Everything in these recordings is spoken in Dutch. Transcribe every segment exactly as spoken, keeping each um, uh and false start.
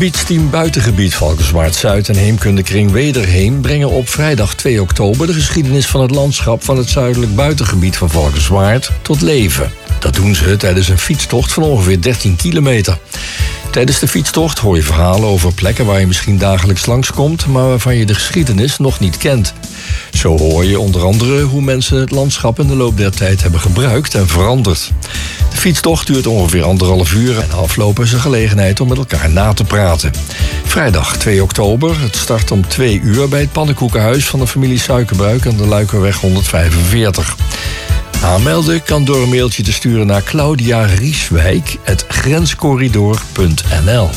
Gebiedsteam Buitengebied Valkenswaard Zuid en Heemkundekring Wederheem brengen op vrijdag twee oktober de geschiedenis van het landschap van het zuidelijk buitengebied van Valkenswaard tot leven. Dat doen ze tijdens een fietstocht van ongeveer dertien kilometer. Tijdens de fietstocht hoor je verhalen over plekken waar je misschien dagelijks langskomt, maar waarvan je de geschiedenis nog niet kent. Zo hoor je onder andere hoe mensen het landschap in de loop der tijd hebben gebruikt en veranderd. De fietstocht duurt ongeveer anderhalf uur en afloop is een gelegenheid om met elkaar na te praten. Vrijdag twee oktober, het start om twee uur bij het pannenkoekenhuis van de familie Suikerbuik aan de Luikerweg honderdvijfenveertig. Aanmelden kan door een mailtje te sturen naar claudia rieswijk at grenscorridor punt n l.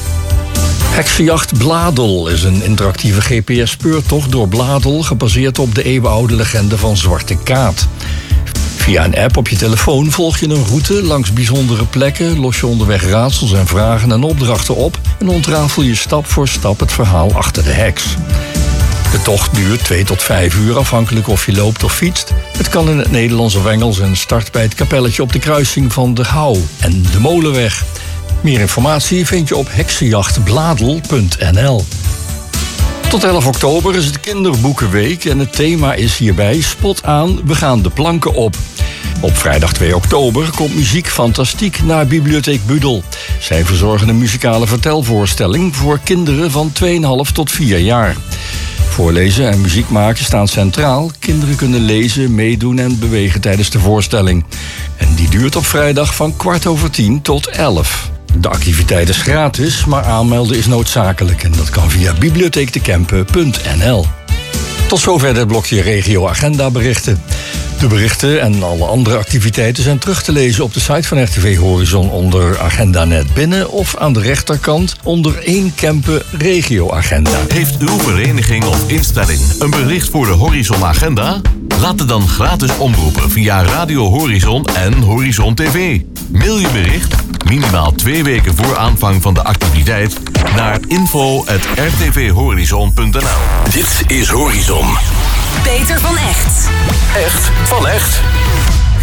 Heksenjacht Bladel is een interactieve G P S-speurtocht door Bladel, gebaseerd op de eeuwenoude legende van Zwarte Kaat. Via een app op je telefoon volg je een route langs bijzondere plekken, los je onderweg raadsels en vragen en opdrachten op en ontrafel je stap voor stap het verhaal achter de heks. De tocht duurt twee tot vijf uur, afhankelijk of je loopt of fietst. Het kan in het Nederlands of Engels en start bij het kapelletje op de kruising van de Houw en de Molenweg. Meer informatie vind je op heksenjachtbladel punt n l. Tot elf oktober is het Kinderboekenweek en het thema is hierbij Spot aan, we gaan de planken op. Op vrijdag twee oktober komt Muziek Fantastiek naar Bibliotheek Budel. Zij verzorgen een muzikale vertelvoorstelling voor kinderen van twee komma vijf tot vier jaar. Voorlezen en muziek maken staan centraal. Kinderen kunnen lezen, meedoen en bewegen tijdens de voorstelling. En die duurt op vrijdag van kwart over tien tot elf. De activiteit is gratis, maar aanmelden is noodzakelijk. En dat kan via bibliotheekdekempen punt n l. Tot zover het blokje Regio Agenda berichten. De berichten en alle andere activiteiten zijn terug te lezen op de site van R T V Horizon onder Agenda Net Binnen of aan de rechterkant onder één Kempen Regio Agenda. Heeft uw vereniging of instelling een bericht voor de Horizon Agenda? Laat het dan gratis omroepen via Radio Horizon en Horizon T V. Mail je bericht, minimaal twee weken voor aanvang van de activiteit, naar info at r t v horizon punt n l. Dit is Horizon. Peter van Echt. Echt van echt.